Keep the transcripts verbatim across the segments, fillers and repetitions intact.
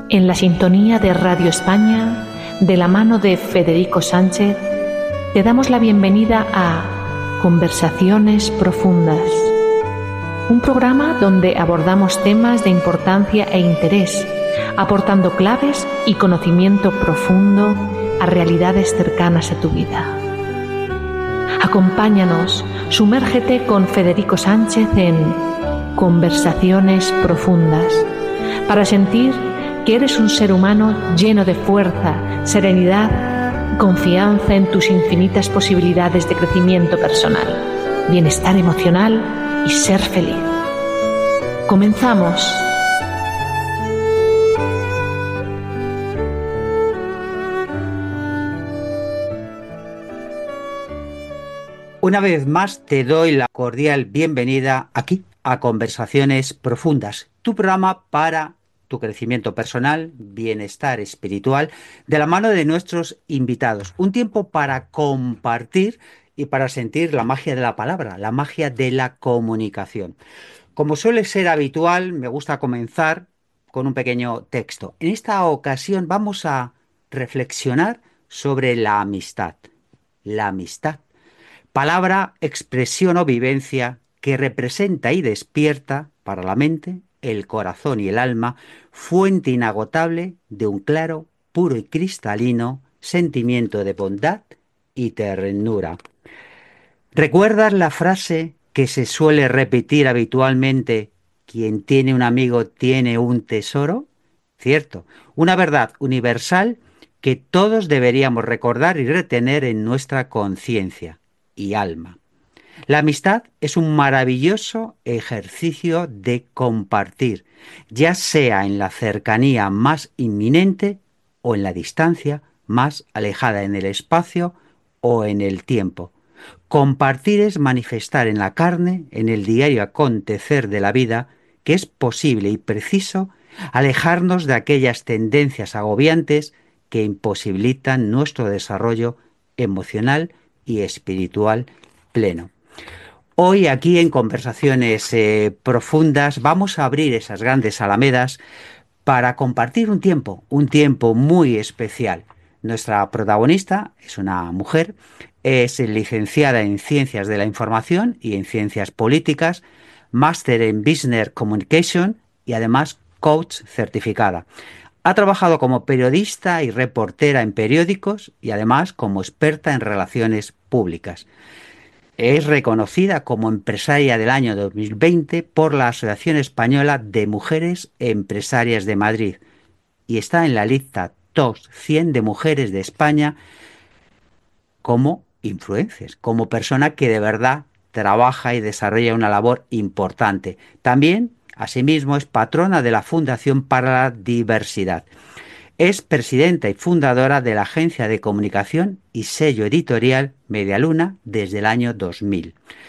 En la sintonía de Radio España, de la mano de Federico Sánchez, te damos la bienvenida a Conversaciones Profundas, un programa donde abordamos temas de importancia e interés, aportando claves y conocimiento profundo a realidades cercanas a tu vida. Acompáñanos, sumérgete con Federico Sánchez en Conversaciones Profundas, para sentir que eres un ser humano lleno de fuerza, serenidad y confianza en tus infinitas posibilidades de crecimiento personal, bienestar emocional y ser feliz. Comenzamos. Una vez más te doy la cordial bienvenida aquí a Conversaciones Profundas, tu programa para tu crecimiento personal, bienestar espiritual, de la mano de nuestros invitados. Un tiempo para compartir y para sentir la magia de la palabra, la magia de la comunicación. Como suele ser habitual, me gusta comenzar con un pequeño texto. En esta ocasión vamos a reflexionar sobre la amistad. La amistad. Palabra, expresión o vivencia que representa y despierta para la mente, el corazón y el alma, fuente inagotable de un claro, puro y cristalino sentimiento de bondad y ternura. ¿Recuerdas la frase que se suele repetir habitualmente: quien tiene un amigo tiene un tesoro? Cierto, una verdad universal que todos deberíamos recordar y retener en nuestra conciencia y alma. La amistad es un maravilloso ejercicio de compartir, ya sea en la cercanía más inminente o en la distancia más alejada en el espacio o en el tiempo. Compartir es manifestar en la carne, en el diario acontecer de la vida, que es posible y preciso alejarnos de aquellas tendencias agobiantes que imposibilitan nuestro desarrollo emocional y espiritual pleno. Hoy aquí en Conversaciones eh, Profundas vamos a abrir esas grandes alamedas para compartir un tiempo, un tiempo muy especial. Nuestra protagonista es una mujer, es licenciada en Ciencias de la Información y en Ciencias Políticas, máster en Business Communication y además coach certificada. Ha trabajado como periodista y reportera en periódicos y además como experta en relaciones públicas. Es reconocida como empresaria del año dos mil veinte por la Asociación Española de Mujeres Empresarias de Madrid y está en la lista top cien de mujeres de España como influencers, como persona que de verdad trabaja y desarrolla una labor importante. También, asimismo, es patrona de la Fundación para la Diversidad. Es presidenta y fundadora de la agencia de comunicación y sello editorial Medialuna desde el año dos mil.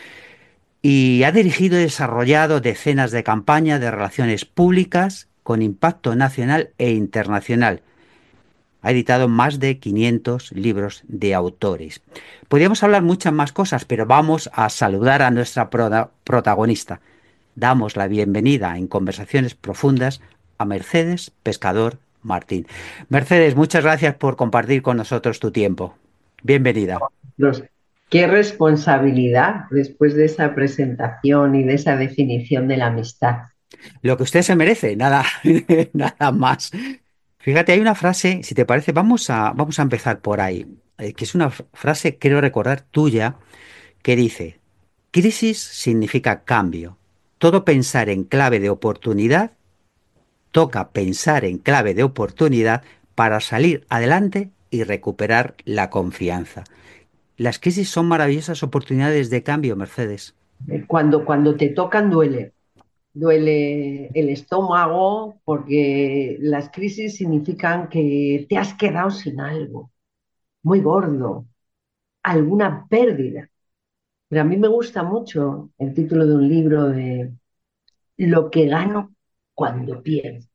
Y ha dirigido y desarrollado decenas de campañas de relaciones públicas con impacto nacional e internacional. Ha editado más de quinientos libros de autores. Podríamos hablar muchas más cosas, pero vamos a saludar a nuestra prota- protagonista. Damos la bienvenida en Conversaciones Profundas a Mercedes Pescador Martín. Mercedes, muchas gracias por compartir con nosotros tu tiempo. Bienvenida. Los- Qué responsabilidad después de esa presentación y de esa definición de la amistad. Lo que usted se merece, nada, nada más. Fíjate, hay una frase, si te parece, vamos a, vamos a empezar por ahí, eh, que es una f- frase, quiero recordar, tuya, que dice: crisis significa cambio. Todo pensar en clave de oportunidad, toca pensar en clave de oportunidad para salir adelante y recuperar la confianza. Las crisis son maravillosas oportunidades de cambio, Mercedes. Eh, Cuando, cuando te tocan duele, duele el estómago porque las crisis significan que te has quedado sin algo muy gordo, alguna pérdida. Pero a mí me gusta mucho el título de un libro de Lo que gano cuando pierdo.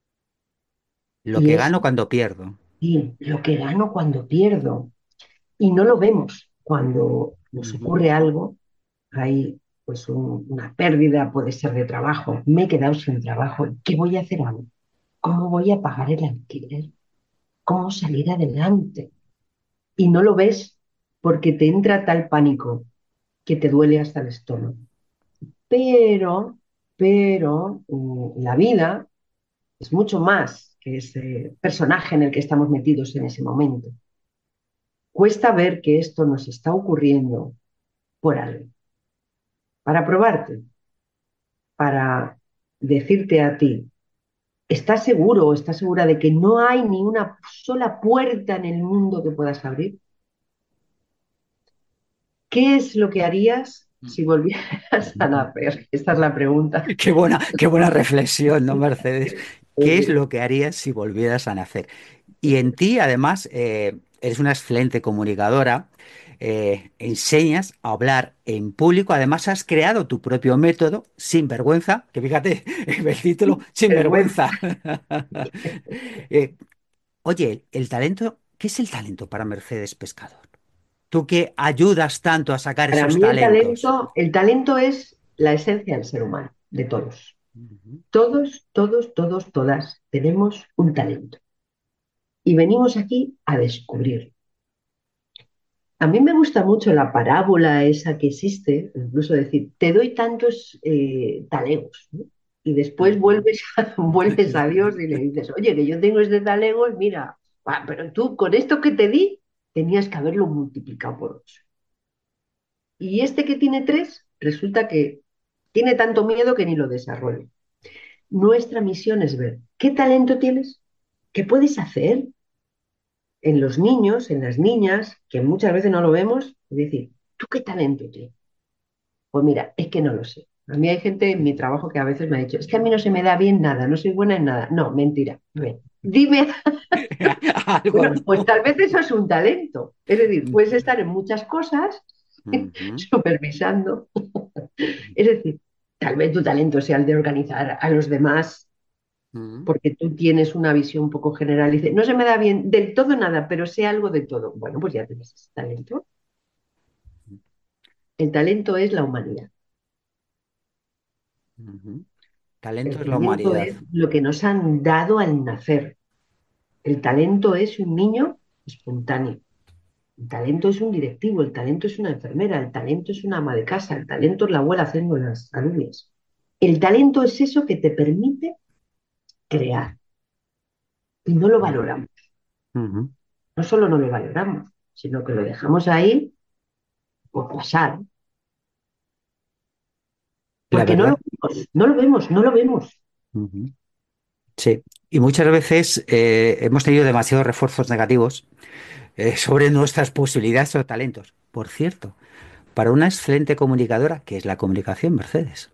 Lo Y que es gano cuando pierdo. sí, lo que gano cuando pierdo. Y no lo vemos cuando nos Ujú. ocurre algo. Hay pues un- una pérdida, puede ser de trabajo, me he quedado sin trabajo, ¿qué voy a hacer ahora? ¿cómo voy a pagar el alquiler? ¿Cómo salir adelante? Y no lo ves porque te entra tal pánico que te duele hasta el estómago. Pero, pero mm, la vida es mucho más que ese personaje en el que estamos metidos en ese momento. Cuesta ver que esto nos está ocurriendo por algo, para probarte, para decirte a ti, ¿estás seguro o estás segura de que no hay ni una sola puerta en el mundo que puedas abrir? ¿Qué es lo que harías si volvieras a nacer? Esta es la pregunta. Qué buena, qué buena reflexión, ¿no, Mercedes? ¿Qué es lo que harías si volvieras a nacer? Y en ti, además, eh, eres una excelente comunicadora, eh, enseñas a hablar en público, además has creado tu propio método, sin vergüenza, que fíjate, el título, sin Vergüenza. vergüenza. Eh, oye, el talento, ¿qué es el talento para Mercedes Pescador? Tú que ayudas tanto a sacar Para esos mí el talentos. talento, el talento es la esencia del ser humano, de todos. Ujú. Todos, todos, todos, todas tenemos un talento y venimos aquí a descubrir. A mí me gusta mucho la parábola esa que existe, incluso decir, te doy tantos eh, talegos, ¿no? Y después Ujú. vuelves a, vuelves a Dios y le dices, oye, que yo tengo este talego, mira, ah, pero tú con esto que te di, tenías que haberlo multiplicado por ocho. Y este que tiene tres, resulta que tiene tanto miedo que ni lo desarrolla. Nuestra misión es ver qué talento tienes, qué puedes hacer en los niños, en las niñas, que muchas veces no lo vemos, es decir, ¿tú qué talento tienes? Pues mira, es que no lo sé. A mí hay gente en mi trabajo que a veces me ha dicho, es que a mí no se me da bien nada, no soy buena en nada. No, mentira. A ver, dime, Algo, bueno, pues ¿no? tal vez eso es un talento. Es decir, puedes estar en muchas cosas Ujú. supervisando. Es decir, tal vez tu talento sea el de organizar a los demás Ujú. porque tú tienes una visión un poco general y dices, no se me da bien del todo nada, pero sé algo de todo. Bueno, pues ya tienes ese talento. El talento es la humanidad. Ujú. El Talento es la talento humanidad. es lo que nos han dado al nacer. El talento es un niño espontáneo. El talento es un directivo, el talento es una enfermera, el talento es una ama de casa, el talento es la abuela haciendo las alubias. El talento es eso que te permite crear y no lo Ujú. valoramos. Ujú. No solo no lo valoramos, sino que lo dejamos ahí por pasar, La porque no lo verdad. vemos, no lo vemos, no lo vemos. Ujú. Sí. Y muchas veces eh, hemos tenido demasiados refuerzos negativos eh, sobre nuestras posibilidades o talentos. Por cierto, para una excelente comunicadora, que es la comunicación, Mercedes.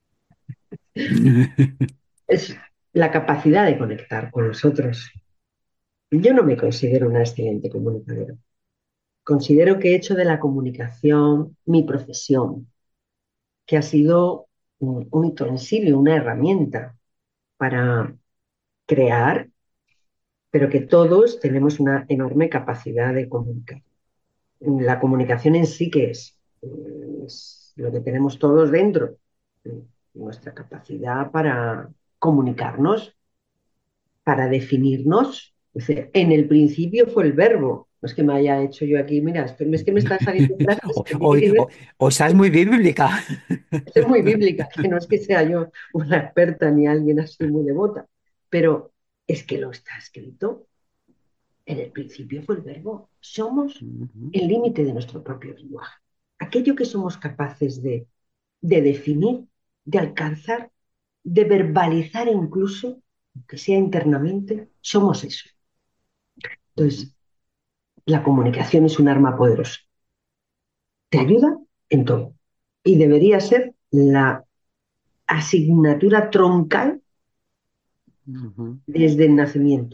Es la capacidad de conectar con los otros. Yo no me considero una excelente comunicadora. Considero que he hecho de la comunicación mi profesión, que ha sido un, un utensilio, una herramienta para crear, pero que todos tenemos una enorme capacidad de comunicar. La comunicación en sí que es, es lo que tenemos todos dentro, nuestra capacidad para comunicarnos, para definirnos. Es decir, en el principio fue el verbo. No es que me haya hecho yo aquí, mira, esto- es que me están saliendo frases que tienen Hoy, que ver. hoy, hoy estás muy bíblica. Es muy bíblica, que no es que sea yo una experta ni alguien así muy devota, pero es que lo está escrito. En el principio fue el verbo. Somos Ujú. el límite de nuestro propio lenguaje. Aquello que somos capaces de, de definir, de alcanzar, de verbalizar incluso, aunque sea internamente, somos eso. Ujú. Entonces, la comunicación es un arma poderosa. Te ayuda en todo. Y debería ser la asignatura troncal Ujú. desde el nacimiento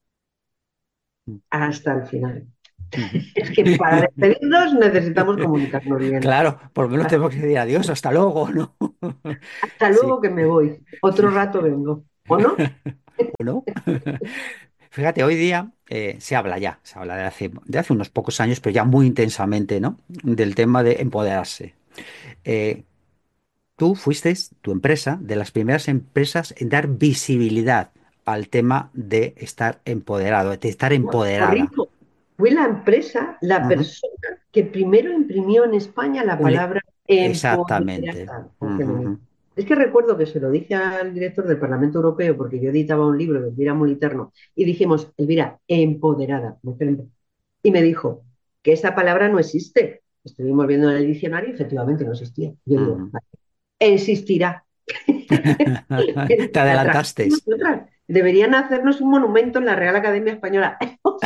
hasta el final. Ujú. Es que para despedirnos necesitamos comunicarnos bien. Claro, por lo menos tenemos que decir adiós, hasta luego, ¿no? Hasta Sí, luego que me voy. Otro rato vengo. ¿O no? ¿o no? Fíjate, hoy día eh, se habla ya, se habla de hace, de hace unos pocos años, pero ya muy intensamente, ¿no? Del tema de empoderarse. Eh, Tú fuiste, tu empresa, de las primeras empresas en dar visibilidad al tema de estar empoderado, de estar No, empoderada. corrijo, fue la empresa, la Ujú. persona que primero imprimió en España la El- palabra Exactamente. empoderada en Ujú, femenino. ujú. Es que recuerdo que se lo dije al director del Parlamento Europeo porque yo editaba un libro de Elvira Moliterno y dijimos, Elvira, empoderada, mujer empoderada. Y me dijo que esa palabra no existe. Estuvimos viendo en el diccionario y efectivamente no existía. Yo digo, Ujú. vale, existirá. Te La adelantaste. trajimos nosotras. Deberían hacernos un monumento en la Real Academia Española.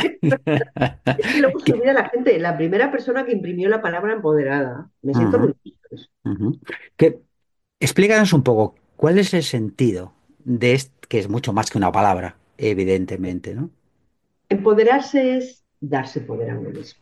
Es que luego se ¿Qué? olvida la gente, la primera persona que imprimió la palabra empoderada. Me siento Ujú, muy orgullosa. ujú. ¿Qué? Explícanos un poco, ¿cuál es el sentido de esto, que es mucho más que una palabra, evidentemente, ¿no? Empoderarse es darse poder a uno mismo.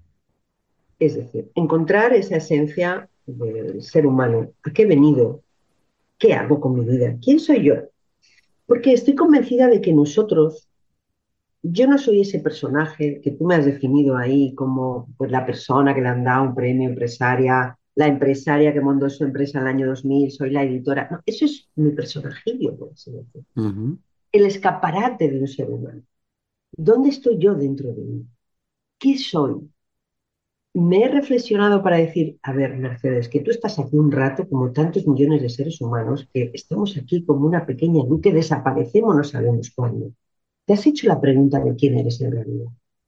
Es decir, encontrar esa esencia del ser humano. ¿A qué he venido? ¿Qué hago con mi vida? ¿Quién soy yo? Porque estoy convencida de que nosotros, yo no soy ese personaje que tú me has definido ahí como pues, la persona que le han dado un premio empresaria, la empresaria que montó su empresa en el año dos mil, soy la editora. No, eso es mi personajillo, por así decirlo. Ujú, El escaparate de un ser humano. ¿Dónde estoy yo dentro de mí? ¿Qué soy? Me he reflexionado para decir, a ver, Mercedes, que tú estás aquí un rato como tantos millones de seres humanos que estamos aquí como una pequeña luz que desaparecemos no sabemos cuándo. ¿Te has hecho la pregunta de quién eres en realidad?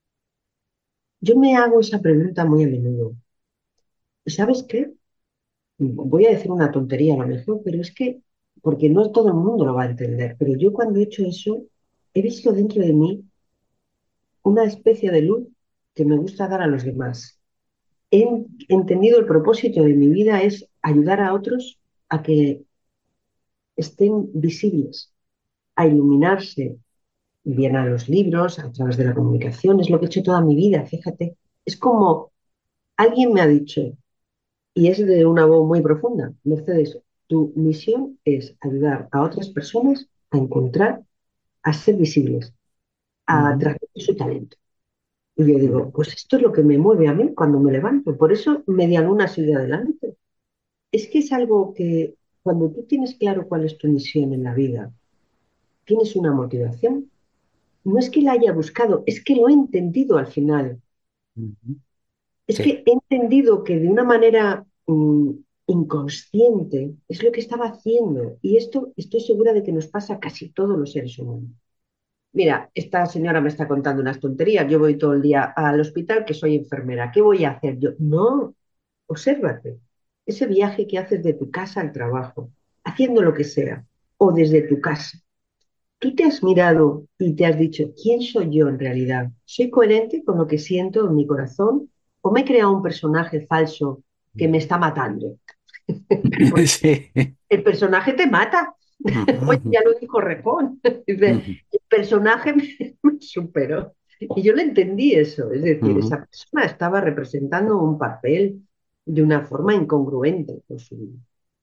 Yo me hago esa pregunta muy a menudo. ¿Y sabes qué? Voy a decir una tontería a lo mejor, pero es que, porque no todo el mundo lo va a entender, pero yo cuando he hecho eso, he visto dentro de mí una especie de luz que me gusta dar a los demás. He entendido el propósito de mi vida es ayudar a otros a que estén visibles, a iluminarse, bien a los libros, a través de la comunicación, es lo que he hecho toda mi vida, fíjate. Es como alguien me ha dicho, y es de una voz muy profunda, Mercedes, tu misión es ayudar a otras personas a encontrar, a ser visibles, a ujú, transmitir su talento. Y yo ujú, digo, pues esto es lo que me mueve a mí cuando me levanto. Por eso media luna sigue adelante. Es que es algo que cuando tú tienes claro cuál es tu misión en la vida, tienes una motivación. No es que la haya buscado, es que lo he entendido al final. ujú. Es Sí. que he entendido que de una manera mm, inconsciente es lo que estaba haciendo. Y esto estoy segura de que nos pasa a casi todos los seres humanos. Mira, esta señora me está contando unas tonterías. Yo voy todo el día al hospital que soy enfermera. ¿Qué voy a hacer yo? No, obsérvate. Ese viaje que haces de tu casa al trabajo, haciendo lo que sea, o desde tu casa. ¿Tú te has mirado y te has dicho, ¿quién soy yo en realidad? ¿Soy coherente con lo que siento en mi corazón? ¿O me he creado un personaje falso que me está matando? Porque Sí. el personaje te mata. Ujú, Oye, ujú, ya lo dijo Rejón. Dice, ujú, el personaje me, me superó. Y yo le entendí eso. Es decir, ujú, esa persona estaba representando un papel de una forma incongruente con su vida.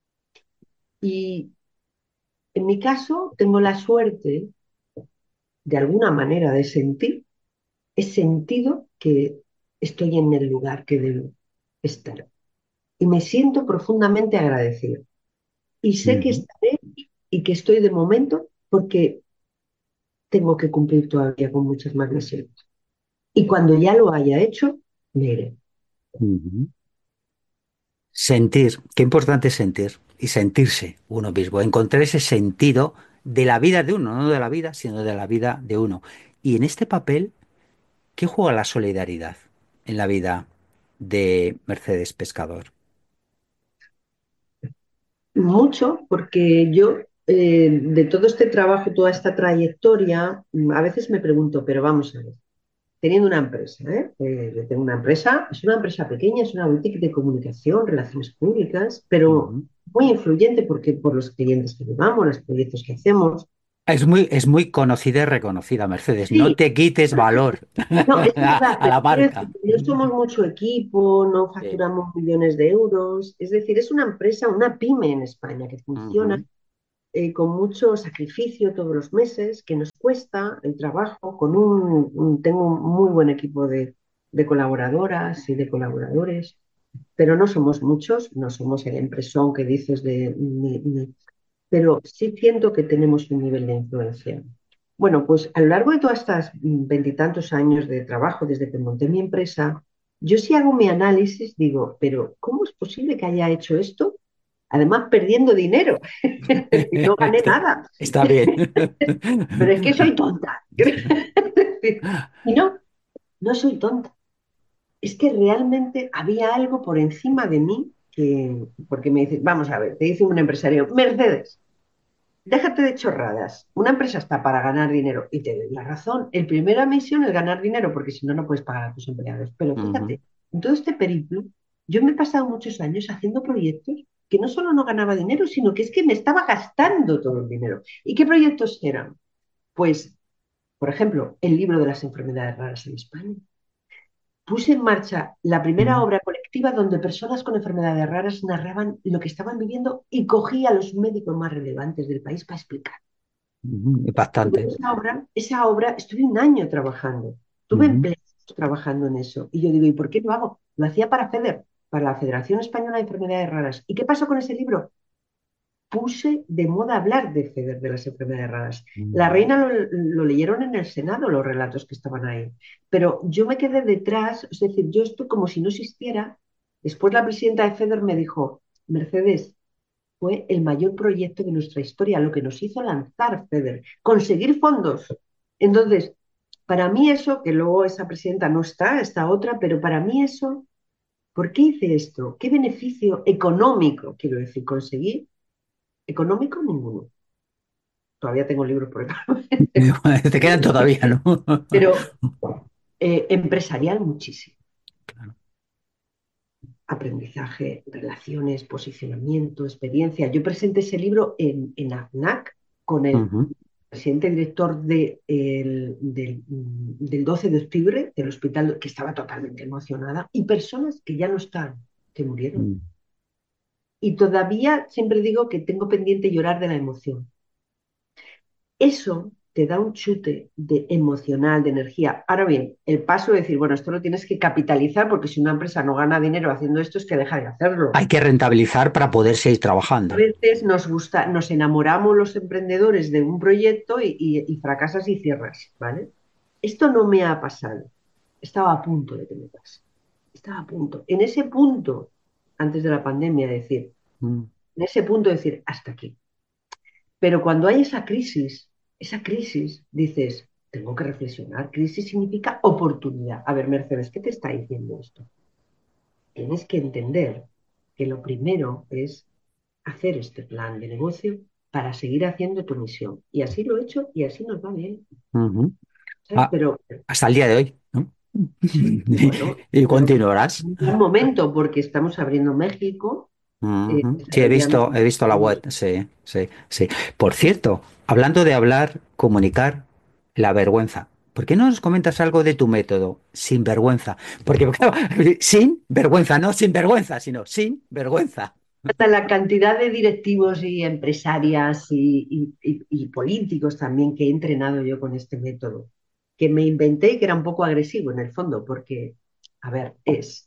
Y en mi caso, tengo la suerte, de alguna manera, de sentir, he sentido que estoy en el lugar que debo estar. Y me siento profundamente agradecida. Y sé que ujú. estaré y que estoy de momento porque tengo que cumplir todavía con muchas más misiones. Y cuando ya lo haya hecho, me iré. Ujú. Sentir, qué importante es sentir y sentirse uno mismo, encontrar ese sentido de la vida de uno, no de la vida, sino de la vida de uno. Y en este papel, ¿qué juega la solidaridad en la vida de Mercedes Pescador? Mucho porque yo, eh, de todo este trabajo, toda esta trayectoria, mm, a veces me pregunto, pero vamos a ver, teniendo una empresa, ¿eh? Eh, yo tengo una empresa, es una empresa pequeña, es una boutique de comunicación, relaciones públicas, pero Ujú. muy influyente porque por los clientes que llevamos, los proyectos que hacemos. Es muy, es muy conocida y reconocida, Mercedes. No Sí, te quites valor no, es a, verdad, a pero la quiero decir marca. que no somos mucho equipo, no Sí. facturamos millones de euros, es decir, es una empresa, una pyme en España que funciona Ujú, eh, con mucho sacrificio todos los meses, que nos cuesta el trabajo, con un, un- tengo un muy buen equipo de, de colaboradoras y de colaboradores, pero no somos muchos, no somos el empresón que dices de, ni- ni- pero sí siento que tenemos un nivel de influencia. Bueno, pues a lo largo de todas estas mm, veintitantos años de trabajo, desde que monté mi empresa, yo sí hago mi análisis, digo, pero ¿cómo es posible que haya hecho esto? Además, perdiendo dinero. Es decir, no gané Está, nada, está bien. pero es que soy tonta. Y no, no soy tonta. Es que realmente había algo por encima de mí que, porque me dices, vamos a ver, te dice un empresario, Mercedes, déjate de chorradas. Una empresa está para ganar dinero y te doy la razón. El primera misión es ganar dinero porque si no, no puedes pagar a tus empleados. Pero Ujú, fíjate, en todo este periplo, yo me he pasado muchos años haciendo proyectos que no solo no ganaba dinero, sino que es que me estaba gastando todo el dinero. ¿Y qué proyectos eran? Pues, por ejemplo, el libro de las enfermedades raras en España. Puse en marcha la primera ujú, obra colectiva donde personas con enfermedades raras narraban lo que estaban viviendo y cogía a los médicos más relevantes del país para explicar. ujú. Tuve Bastante. esa obra, esa obra, estuve un año trabajando, tuve Ujú, empleados trabajando en eso. Y yo digo, ¿y por qué lo hago? Lo hacía para FEDER, para la Federación Española de Enfermedades Raras. ¿Y qué pasó con ese libro? Puse de moda hablar de FEDER, de las enfermedades raras. La ujú, reina lo, lo leyeron en el Senado, los relatos que estaban ahí. Pero yo me quedé detrás, es decir, yo estoy como si no existiera. Después la presidenta de FEDER me dijo, Mercedes, fue el mayor proyecto de nuestra historia, lo que nos hizo lanzar FEDER, conseguir fondos. Entonces, para mí eso, que luego esa presidenta no está, está otra, pero para mí eso, ¿por qué hice esto? ¿Qué beneficio económico, quiero decir, conseguir? Económico, ninguno. Todavía tengo libros por acá, Te quedan todavía, ¿no? pero eh, empresarial muchísimo. Claro. Aprendizaje, relaciones, posicionamiento, experiencia. Yo presenté ese libro en, en AFNAC con el Ujú, presidente director de, el, del, del doce de octubre del hospital, que estaba totalmente emocionada, y personas que ya no están, que murieron. mm. Y todavía siempre digo que tengo pendiente llorar de la emoción. Eso te da un chute de emocional, de energía. Ahora bien, el paso de decir, bueno, esto lo tienes que capitalizar porque si una empresa no gana dinero haciendo esto es que deja de hacerlo. Hay que rentabilizar para poder seguir A trabajando. veces nos gusta, nos enamoramos los emprendedores de un proyecto y, y- y fracasas y cierras, ¿vale? Esto no me ha pasado. Estaba a punto de que me pase. Estaba a punto. En ese punto, antes de la pandemia, decir, Mm, en ese punto decir, hasta aquí. Pero cuando hay esa crisis, esa crisis, dices, tengo que reflexionar. Crisis significa oportunidad. A ver, Mercedes, ¿qué te está diciendo esto? Tienes que entender que lo primero es hacer este plan de negocio para seguir haciendo tu misión. Y así lo he hecho y así nos va bien. ujú. ¿Sabes? Ah, Pero hasta el día de hoy, ¿no? sí, bueno, Y tenemos continuarás. un buen momento porque estamos abriendo México. Eh, Ujú. Sí, he visto, desarrollando- he visto la web, sí, sí, sí. Por cierto, hablando de hablar, comunicar, la vergüenza. ¿Por qué no nos comentas algo de tu método? Sin vergüenza. Porque, claro, sin vergüenza, no sin vergüenza, sino sin vergüenza. hasta la cantidad de directivos y empresarias y, y- y- y políticos también que he entrenado yo con este método, que me inventé y que era un poco agresivo en el fondo, porque, a ver, es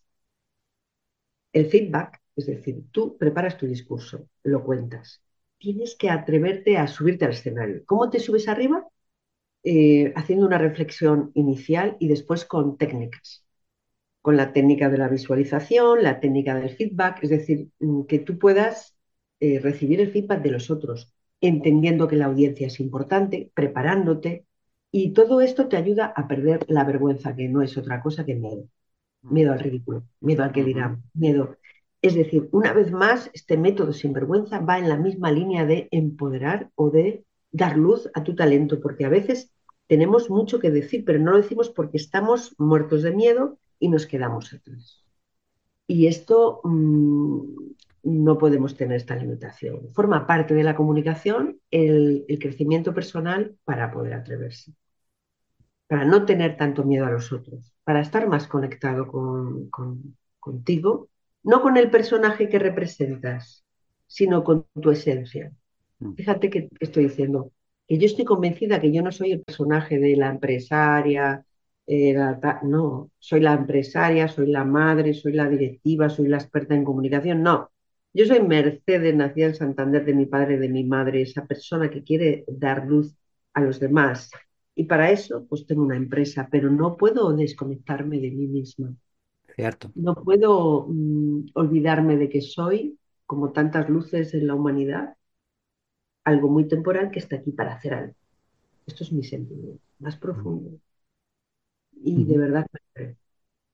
el feedback, es decir, tú preparas tu discurso, lo cuentas. Tienes que atreverte a subirte al escenario. ¿Cómo te subes arriba? Eh, haciendo una reflexión inicial y después con técnicas, con la técnica de la visualización, la técnica del feedback, es decir, mm, que tú puedas eh, recibir el feedback de los otros, entendiendo que la audiencia es importante, preparándote, y todo esto te ayuda a perder la vergüenza, que no es otra cosa que miedo. Miedo al ridículo, miedo al que Ujú. dirán, miedo. Es decir, una vez más, este método sin vergüenza va en la misma línea de empoderar o de dar luz a tu talento, porque a veces tenemos mucho que decir, pero no lo decimos porque estamos muertos de miedo y nos quedamos atrás. Y esto mmm, no podemos tener esta limitación. Forma parte de la comunicación el, el crecimiento personal para poder atreverse, para no tener tanto miedo a los otros, para estar más conectado con, con- contigo, no con el personaje que representas, sino con tu esencia. Fíjate que estoy diciendo que yo estoy convencida que yo no soy el personaje de la empresaria, eh, la ta- no, soy la empresaria, soy la madre, soy la directiva, soy la experta en comunicación, no. Yo soy Mercedes, nacida en Santander, de mi padre, de mi madre, esa persona que quiere dar luz a los demás, Y para eso, pues tengo una empresa, pero no puedo desconectarme de mí misma. cierto. No puedo mm, olvidarme de que soy, como tantas luces en la humanidad, algo muy temporal que está aquí para hacer algo. Esto es mi sentimiento más profundo. Y de Ujú. verdad que lo creo.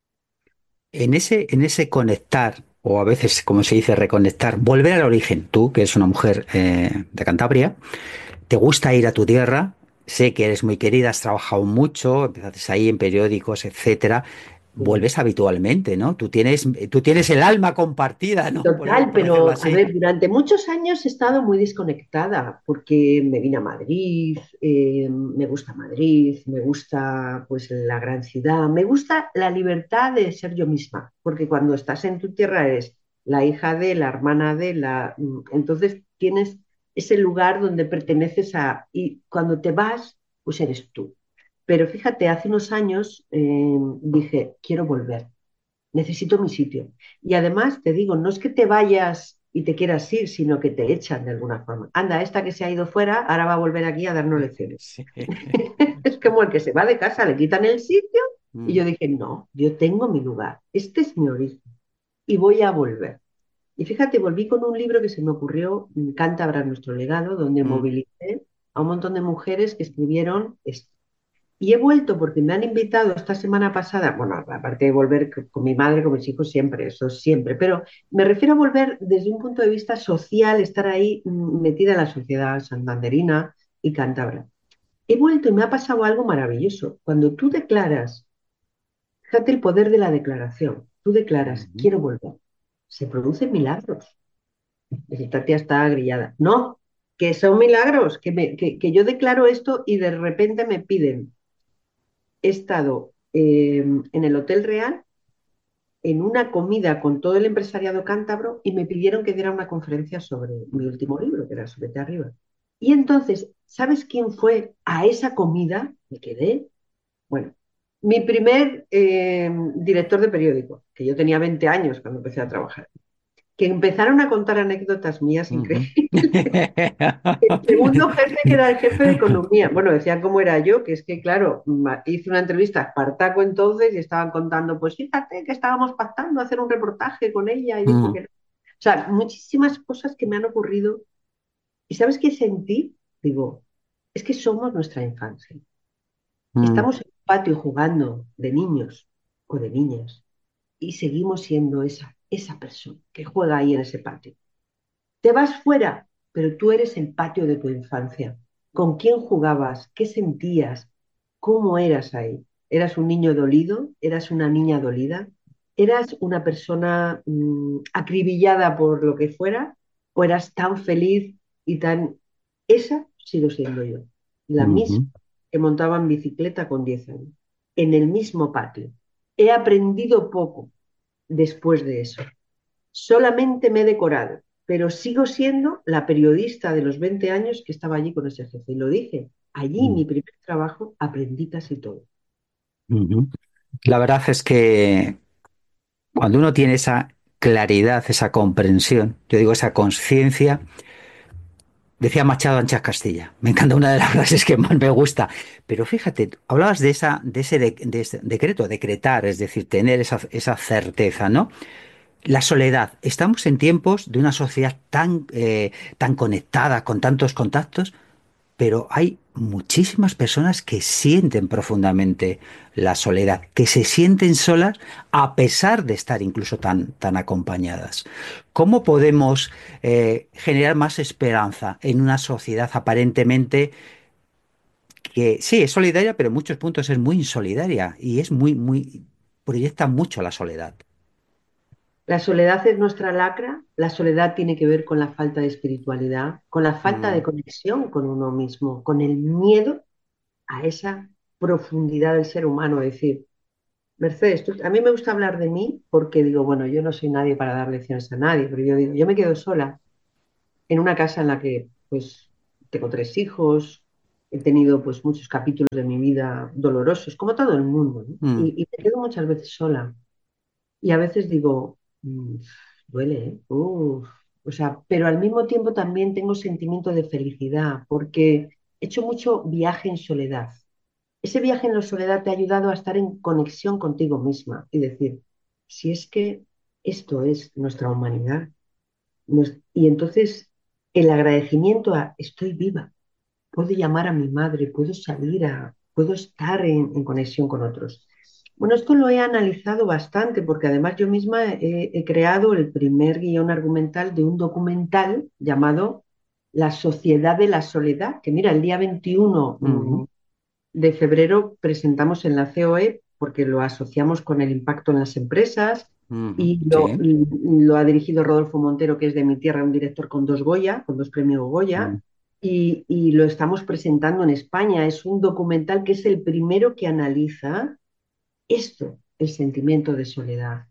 En ese, en ese conectar, o a veces, como se dice, reconectar, volver al origen, tú, que eres una mujer eh, de Cantabria, te gusta ir a tu tierra, sé que eres muy querida, has trabajado mucho, empezaste ahí en periódicos, etcétera, Sí. vuelves habitualmente, ¿no? Tú tienes, tú tienes el alma compartida, ¿no? Por, Total, por decirlo pero a así. ver, durante muchos años he estado muy desconectada porque me vine a Madrid, eh, me gusta Madrid, me gusta pues la gran ciudad, me gusta la libertad de ser yo misma, porque cuando estás en tu tierra eres la hija de, la hermana de, la, mm, entonces tienes ese lugar donde perteneces a, y cuando te vas, pues eres tú. Pero fíjate, hace unos años eh, dije, quiero volver, necesito mi sitio. Y además te digo, no es que te vayas y te quieras ir, sino que te echan de alguna forma. Anda, esta que se ha ido fuera, ahora va a volver aquí a darnos lecciones. Sí. Es como el que se va de casa, le quitan el sitio y Mm, yo dije, no, yo tengo mi lugar, este es mi origen y voy a volver. Y fíjate, volví con un libro que se me ocurrió, Cántabra, nuestro legado, donde mm, movilicé a un montón de mujeres que escribieron esto. Y he vuelto porque me han invitado esta semana pasada, bueno, aparte de volver c- con mi madre, con mis hijos, siempre, eso siempre, pero me refiero a volver desde un punto de vista social, estar ahí mm, metida en la sociedad santanderina y cántabra. He vuelto y me ha pasado algo maravilloso. Cuando tú declaras, fíjate el poder de la declaración, tú declaras, ujú, quiero volver, se producen milagros. Y esta tía está grillada. No, que son milagros, que, me- que, que yo declaro esto y de repente me piden. He estado eh, en el Hotel Real en una comida con todo el empresariado cántabro y me pidieron que diera una conferencia sobre mi último libro, que era Súbete arriba. Y entonces, ¿sabes quién fue a esa comida? Me quedé, bueno, mi primer eh, director de periódico, que yo tenía veinte años cuando empecé a trabajar, que empezaron a contar anécdotas mías ujú. increíbles. El segundo jefe, que era el jefe de economía, bueno, decían cómo era yo, que es que, claro, ma- hice una entrevista a Espartaco entonces y estaban contando, pues fíjate que estábamos pactando hacer un reportaje con ella y dijo Mm, que no. O sea, muchísimas cosas que me han ocurrido. ¿Y sabes qué sentí? Digo, es que somos nuestra infancia. mm, Estamos en un patio jugando de niños o de niñas y seguimos siendo esa, esa persona que juega ahí en ese patio. Te vas fuera, pero tú eres el patio de tu infancia. ¿Con quién jugabas? ¿Qué sentías? ¿Cómo eras ahí? ¿Eras un niño dolido? ¿Eras una niña dolida? ¿Eras una persona mm, acribillada por lo que fuera? ¿O eras tan feliz y tan... Esa sigo siendo yo. La misma ujú. que montaba en bicicleta con diez años. En el mismo patio. He aprendido poco después de eso. Solamente me he decorado, pero sigo siendo la periodista de los veinte años que estaba allí con ese jefe. Y lo dije, allí en Mm, mi primer trabajo aprendí casi todo. ujú. La verdad es que cuando uno tiene esa claridad, esa comprensión, yo digo esa conciencia, decía Machado Anchas Castilla, me encanta una de las frases que más me gusta, pero fíjate, hablabas de esa, de ese, de, de ese decreto, decretar, es decir, tener esa, esa certeza, ¿no? La soledad. Estamos en tiempos de una sociedad tan, eh, tan conectada, con tantos contactos, pero hay muchísimas personas que sienten profundamente la soledad, que se sienten solas a pesar de estar incluso tan, tan acompañadas. ¿Cómo podemos eh, generar más esperanza en una sociedad aparentemente que sí es solidaria, pero en muchos puntos es muy insolidaria y es muy, muy, proyecta mucho la soledad? La soledad es nuestra lacra, la soledad tiene que ver con la falta de espiritualidad, con la falta de Mm, conexión con uno mismo, con el miedo a esa profundidad del ser humano. Es decir, Mercedes, tú- a mí me gusta hablar de mí porque digo, bueno, yo no soy nadie para dar lecciones a nadie, pero yo digo, yo me quedo sola en una casa en la que pues tengo tres hijos, he tenido pues muchos capítulos de mi vida dolorosos, como todo el mundo, ¿no? mm, Y, y me quedo muchas veces sola. Y a veces digo, "Mm, duele, ¿eh? Uf". O sea, pero al mismo tiempo también tengo sentimiento de felicidad, porque he hecho mucho viaje en soledad. Ese viaje en la soledad te ha ayudado a estar en conexión contigo misma y decir, si es que esto es nuestra humanidad. nos- Y entonces el agradecimiento a estoy viva, puedo llamar a mi madre, puedo salir a, puedo estar en, en conexión con otros. Bueno, esto lo he analizado bastante porque además yo misma he, he creado el primer guión argumental de un documental llamado La Sociedad de la Soledad, que mira, el día veintiuno Ujú, mm, de febrero presentamos en la C O E porque lo asociamos con el impacto en las empresas ujú, y lo, sí. lo ha dirigido Rodolfo Montero, que es de mi tierra, un director con dos Goya, con dos premios Goya, Mm, y, y lo estamos presentando en España. Es un documental que es el primero que analiza esto, el sentimiento de soledad.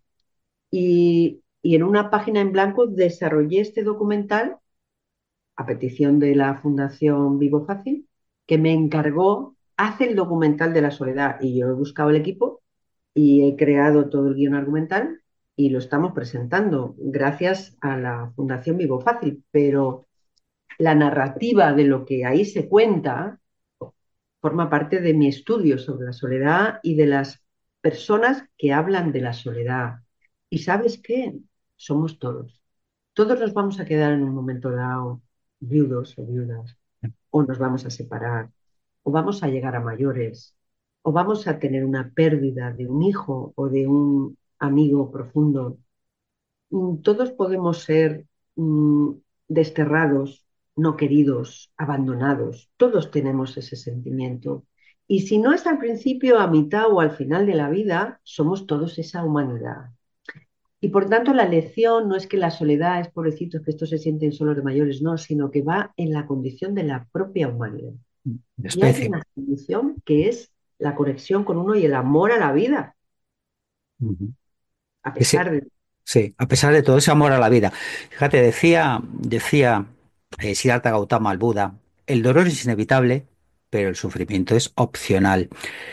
Y, y en una página en blanco desarrollé este documental a petición de la Fundación Vivo Fácil, que me encargó, hace el documental de la soledad y yo he buscado el equipo y he creado todo el guión argumental y lo estamos presentando gracias a la Fundación Vivo Fácil, pero la narrativa de lo que ahí se cuenta forma parte de mi estudio sobre la soledad y de las personas que hablan de la soledad. ¿Y sabes qué? Somos todos. Todos nos vamos a quedar en un momento dado viudos o viudas, o nos vamos a separar, o vamos a llegar a mayores, o vamos a tener una pérdida de un hijo o de un amigo profundo. Mm, Todos podemos ser mm, desterrados, no queridos, abandonados. Todos tenemos ese sentimiento. Y si no es al principio, a mitad o al final de la vida, somos todos esa humanidad. Y por tanto, la lección no es que la soledad es pobrecitos, que estos se sienten solos de mayores, no, sino que va en la condición de la propia humanidad. de Y hay especie. una condición que es la conexión con uno y el amor a la vida, Ujú. a Ese- pesar de... Sí, a pesar de todo ese amor a la vida. Fíjate, decía, decía eh, Siddhartha Gautama, el Buda, el dolor es inevitable, pero el sufrimiento es opcional.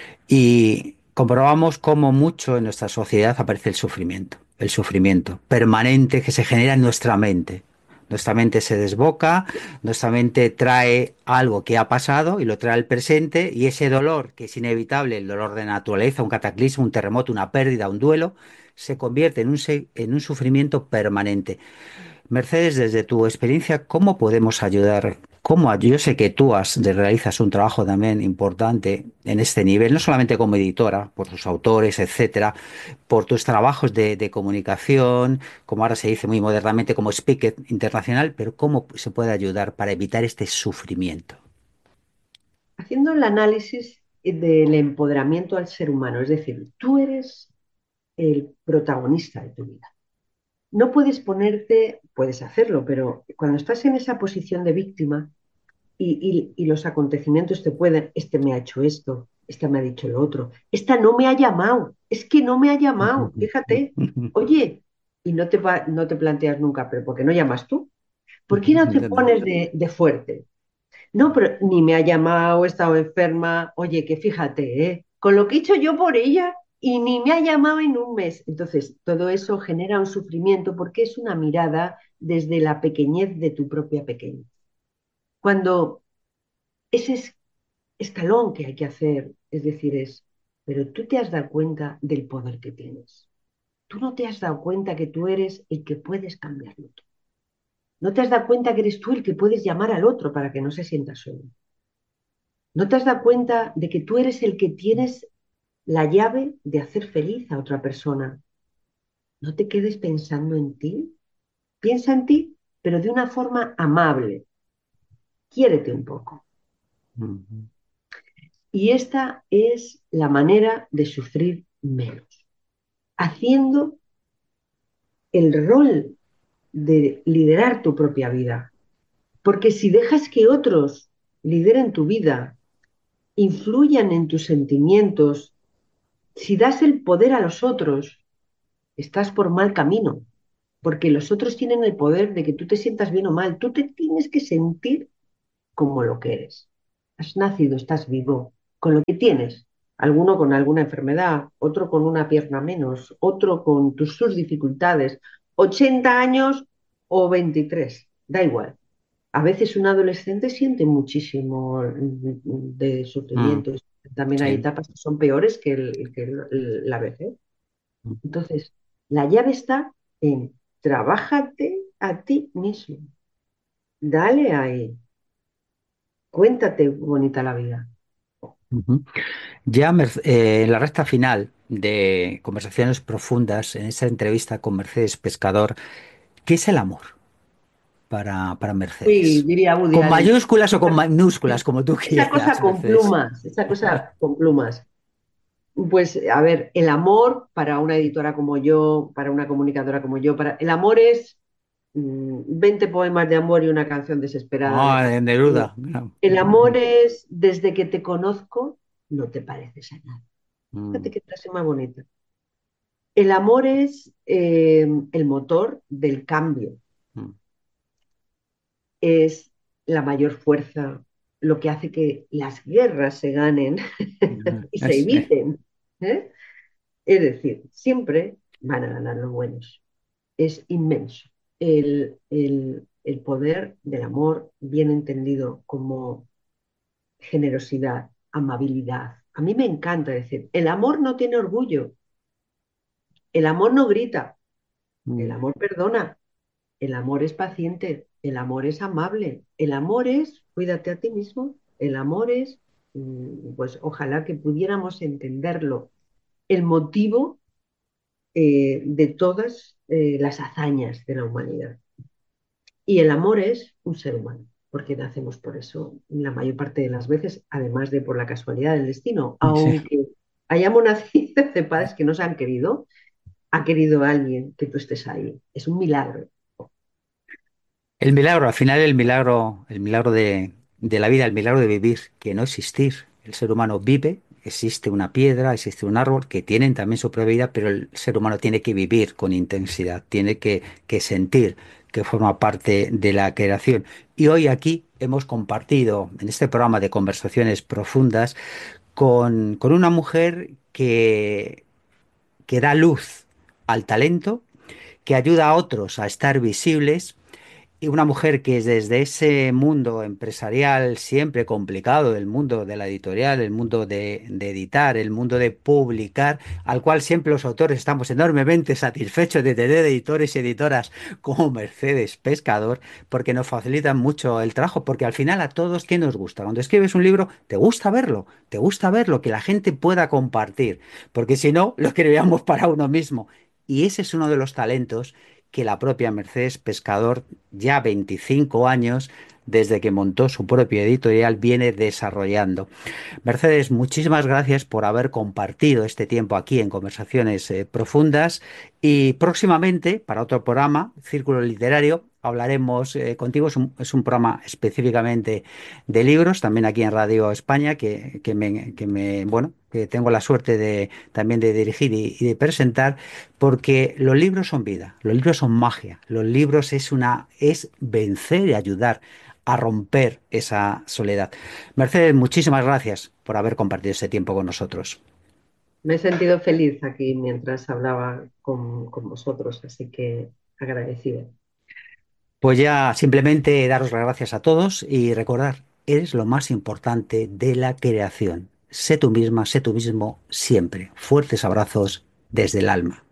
Y comprobamos cómo mucho en nuestra sociedad aparece el sufrimiento, el sufrimiento permanente que se genera en nuestra mente. Nuestra mente se desboca, nuestra mente trae algo que ha pasado y lo trae al presente y ese dolor, que es inevitable, el dolor de naturaleza, un cataclismo, un terremoto, una pérdida, un duelo, se convierte en un, se- en un sufrimiento permanente. Mercedes, desde tu experiencia, ¿cómo podemos ayudar? ¿Cómo? ay- Yo sé que tú has, de- realizas un trabajo también importante en este nivel, no solamente como editora, por tus autores, etcétera, por tus trabajos de, de comunicación, como ahora se dice muy modernamente, como speaker internacional, pero ¿cómo se puede ayudar para evitar este sufrimiento? Haciendo el análisis del empoderamiento al ser humano, es decir, tú eres el protagonista de tu vida. No puedes ponerte, puedes hacerlo, pero cuando estás en esa posición de víctima y, y, y los acontecimientos te pueden, este me ha hecho esto, este me ha dicho lo otro, esta no me ha llamado, es que no me ha llamado, fíjate, oye, y no te, va- no te planteas nunca, pero ¿por qué no llamas tú? ¿Por qué no te pones de, de fuerte? No, pero ni me ha llamado, he estado enferma. Oye, que fíjate, ¿eh? Con lo que he hecho yo por ella y ni me ha llamado en un mes. Entonces, todo eso genera un sufrimiento porque es una mirada desde la pequeñez de tu propia pequeñez. Cuando ese es- escalón que hay que hacer, es decir, es, pero tú te has dado cuenta del poder que tienes. Tú no te has dado cuenta que tú eres el que puedes cambiarlo todo. No te has dado cuenta que eres tú el que puedes llamar al otro para que no se sienta solo. ¿No te has dado cuenta de que tú eres el que tienes la llave de hacer feliz a otra persona? No te quedes pensando en ti. Piensa en ti, pero de una forma amable. Quiérete un poco. Y esta es la manera de sufrir menos, haciendo el rol de liderar tu propia vida. Porque si dejas que otros lideren tu vida, influyan en tus sentimientos, si das el poder a los otros, estás por mal camino, porque los otros tienen el poder de que tú te sientas bien o mal. Tú te tienes que sentir como lo que eres. Has nacido, estás vivo, con lo que tienes. Alguno con alguna enfermedad, otro con una pierna menos, otro con tus, sus dificultades. ochenta años o veintitrés, da igual. A veces un adolescente siente muchísimo mm, de Mm, sufrimiento. También hay Sí. etapas que son peores que, el- que el- la vejez. Entonces, la llave está en trabájate a ti mismo. Dale ahí. Cuéntate bonita la vida. Ujú. Ya Merc- eh, en la recta final de Conversaciones Profundas, en esa entrevista con Mercedes Pescador, ¿qué es el amor para, para Uy, Mercedes? diría Woody ¿Con Allen. mayúsculas o con minúsculas, como tú Esa quieras, cosa con Mercedes? plumas, esa cosa con plumas. Pues, a ver, el amor para una editora como yo, para una comunicadora como yo, para... el amor es mm, veinte poemas de amor y una canción desesperada de Ah, Patti de Smith. Neruda. No. El amor es, desde que te conozco, no te pareces a nada. Fíjate Mm, qué frase más bonita. El amor es eh, el motor del cambio, mm, es la mayor fuerza, lo que hace que las guerras se ganen mm. y se Es, eh, eviten. ¿Eh? Es decir, siempre van a ganar los buenos. Es inmenso. El, el, el poder del amor, bien entendido como generosidad, amabilidad. A mí me encanta decir, el amor no tiene orgullo, el amor no grita, el mm. amor perdona, el amor es paciente, el amor es amable, el amor es cuídate a ti mismo, el amor es, mm, pues ojalá que pudiéramos entenderlo, el motivo eh, de todas eh, las hazañas de la humanidad. Y el amor es un ser humano, porque nacemos por eso la mayor parte de las veces, además de por la casualidad del destino, Sí. aunque hayamos nacido de padres que no se han querido, ha querido alguien que tú estés ahí. Es un milagro. El milagro, al final el milagro, el milagro de, de la vida, el milagro de vivir, que no existir. El ser humano vive, existe una piedra, existe un árbol, que tienen también su propia vida, pero el ser humano tiene que vivir con intensidad, tiene que, que sentir que forma parte de la creación. Y hoy aquí hemos compartido en este programa de conversaciones profundas con, con una mujer que, que da luz al talento, que ayuda a otros a estar visibles y una mujer que desde ese mundo empresarial siempre complicado, el mundo de la editorial, el mundo de, de editar, el mundo de publicar, al cual siempre los autores estamos enormemente satisfechos de tener editores y editoras como Mercedes Pescador, porque nos facilitan mucho el trabajo, porque al final a todos, ¿qué nos gusta? Cuando escribes un libro, te gusta verlo, te gusta verlo, que la gente pueda compartir, porque si no, lo escribíamos para uno mismo. Y ese es uno de los talentos que la propia Mercedes Pescador, ya veinticinco años desde que montó su propia editorial, viene desarrollando. Mercedes, muchísimas gracias por haber compartido este tiempo aquí en Conversaciones eh, Profundas y próximamente, para otro programa, Círculo Literario, hablaremos eh, contigo. Es un, es un programa específicamente de libros, también aquí en Radio España, que, que me, que me, bueno, que tengo la suerte de también de dirigir y, y de presentar, porque los libros son vida, los libros son magia, los libros es una, es vencer y ayudar a romper esa soledad. Mercedes, muchísimas gracias por haber compartido este tiempo con nosotros. Me he sentido feliz aquí mientras hablaba con, con vosotros, así que agradecida. Pues ya simplemente daros las gracias a todos y recordar, eres lo más importante de la creación. Sé tú misma, sé tú mismo siempre. Fuertes abrazos desde el alma.